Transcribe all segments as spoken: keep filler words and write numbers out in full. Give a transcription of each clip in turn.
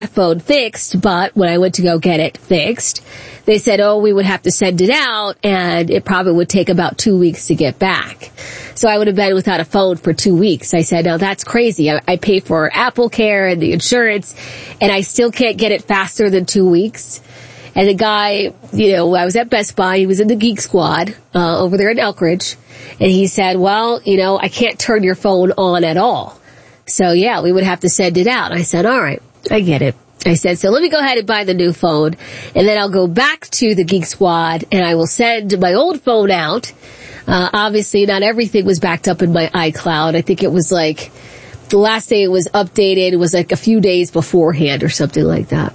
phone fixed, but when I went to go get it fixed, they said, oh, we would have to send it out, and it probably would take about two weeks to get back. So I would have been without a phone for two weeks. I said, no, that's crazy. I, I pay for Apple Care and the insurance, and I still can't get it faster than two weeks. And the guy, you know, I was at Best Buy, he was in the Geek Squad, uh, over there in Elkridge, and he said, well, you know, I can't turn your phone on at all. So yeah, we would have to send it out. I said, all right, I get it. I said, so let me go ahead and buy the new phone, and then I'll go back to the Geek Squad, and I will send my old phone out. Uh, obviously not everything was backed up in my iCloud. I think it was like, the last day it was updated was like a few days beforehand or something like that.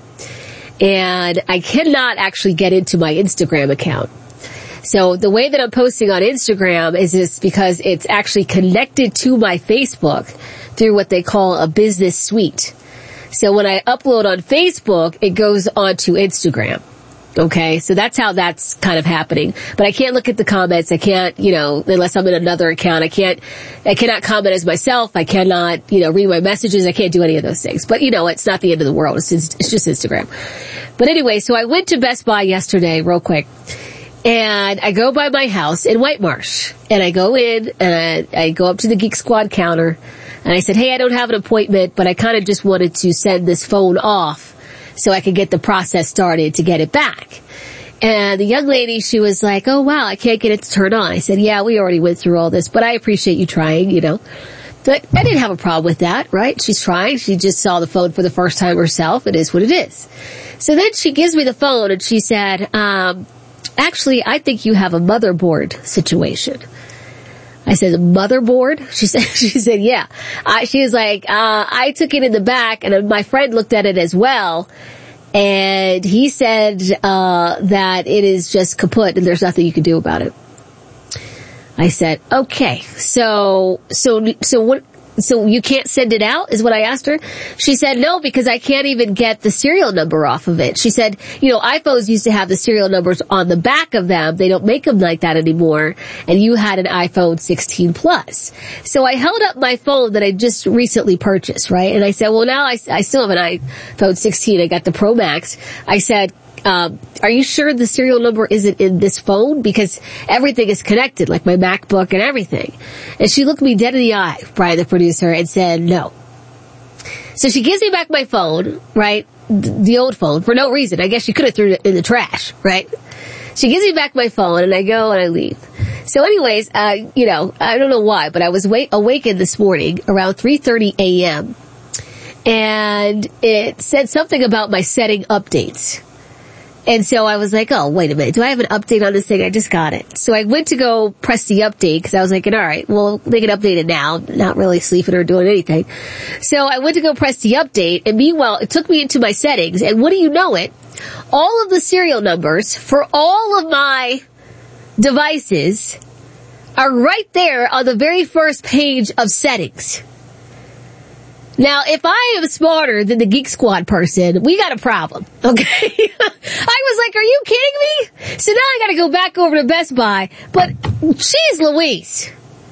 And I cannot actually get into my Instagram account. So the way that I'm posting on Instagram is just because it's actually connected to my Facebook through what they call a business suite. So when I upload on Facebook, it goes onto Instagram. Okay, so that's how that's kind of happening. But I can't look at the comments. I can't, you know, unless I'm in another account. I can't, I cannot comment as myself. I cannot, you know, read my messages. I can't do any of those things. But, you know, it's not the end of the world. It's, it's just Instagram. But anyway, so I went to Best Buy yesterday real quick. And I go by my house in White Marsh. And I go in and I, I go up to the Geek Squad counter. And I said, hey, I don't have an appointment, but I kind of just wanted to send this phone off so I could get the process started to get it back. And the young lady, she was like, oh, wow, I can't get it to turn on. I said, yeah, we already went through all this, but I appreciate you trying, you know. But I didn't have a problem with that, right? She's trying. She just saw the phone for the first time herself. It is what it is. So then she gives me the phone and she said, um, actually, I think you have a motherboard situation. I said, motherboard? She said, she said, yeah. I, she was like, uh, I took it in the back and my friend looked at it as well. And he said, uh, that it is just kaput and there's nothing you can do about it. I said, okay. So, so, so what, so you can't send it out is what I asked her. She said, no, because I can't even get the serial number off of it. She said, you know, iPhones used to have the serial numbers on the back of them. They don't make them like that anymore. And you had an iPhone sixteen plus. So I held up my phone that I just recently purchased, right? And I said, well, now I, I still have an iPhone sixteen. I got the Pro Max. I said, Um, are you sure the serial number isn't in this phone? Because everything is connected, like my MacBook and everything. And she looked me dead in the eye, Brian, the producer, and said no. So she gives me back my phone, right? The old phone, for no reason. I guess she could have threw it in the trash, right? She gives me back my phone, and I go and I leave. So anyways, uh, you know, I don't know why, but I was wa- awakened this morning around three thirty a.m. And it said something about my setting updates. And so I was like, oh, wait a minute. Do I have an update on this thing? I just got it. So I went to go press the update because I was like, all right, well, they can update it now. Not really sleeping or doing anything. So I went to go press the update. And meanwhile, it took me into my settings. And what do you know it? All of the serial numbers for all of my devices are right there on the very first page of settings. Now, if I am smarter than the Geek Squad person, we got a problem, okay? I was like, are you kidding me? So now I gotta go back over to Best Buy, but geez Louise.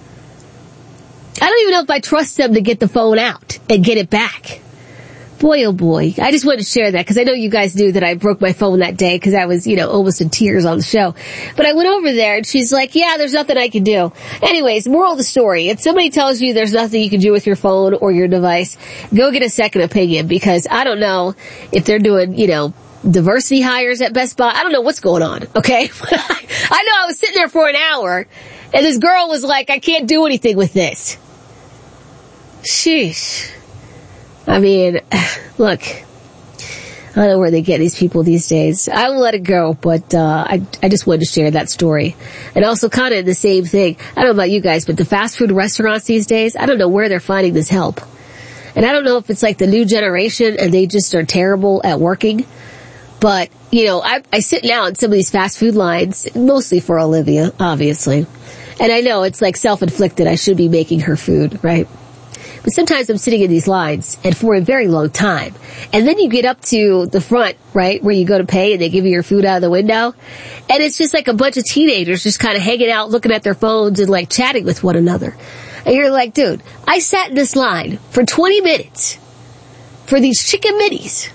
I don't even know if I trust them to get the phone out and get it back. Boy, oh boy. I just wanted to share that because I know you guys knew that I broke my phone that day because I was, you know, almost in tears on the show. But I went over there and she's like, yeah, there's nothing I can do. Anyways, moral of the story. If somebody tells you there's nothing you can do with your phone or your device, go get a second opinion because I don't know if they're doing, you know, diversity hires at Best Buy. I don't know what's going on, okay? I know I was sitting there for an hour and this girl was like, I can't do anything with this. Sheesh. I mean, look, I don't know where they get these people these days. I will let it go, but uh I I just wanted to share that story. And also kind of the same thing. I don't know about you guys, but the fast food restaurants these days, I don't know where they're finding this help. And I don't know if it's like the new generation and they just are terrible at working. But, you know, I, I sit now in some of these fast food lines, mostly for Olivia, obviously. And I know it's like self-inflicted. I should be making her food, right? But sometimes I'm sitting in these lines and for a very long time. And then you get up to the front, right, where you go to pay and they give you your food out of the window. And it's just like a bunch of teenagers just kind of hanging out, looking at their phones and like chatting with one another. And you're like, dude, I sat in this line for twenty minutes for these chicken minis.